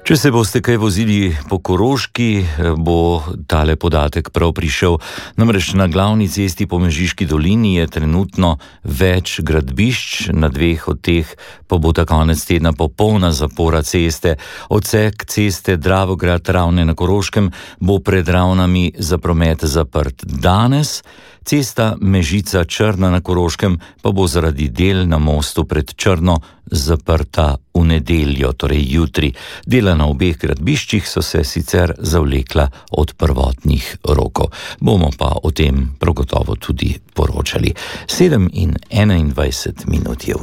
Če se boste kaj vozili po Koroški, bo tale podatek prav prišel. Namreč na glavni cesti po Mežiški dolini je trenutno več gradbišč, na dveh od teh pa bo ta konec tedna popolna zapora ceste. Odsek ceste Dravograd-Ravne na Koroškem bo pred Ravnami za promet zaprt danes. Cesta Mežica-Črna na Koroškem pa bo zaradi del na mostu pred Črno zaprta v nedeljo, torej jutri. Dela na obeh gradbiščih so se sicer zavlekla od prvotnih rokov. Bomo pa o tem prav gotovo tudi poročali. 7:21 je.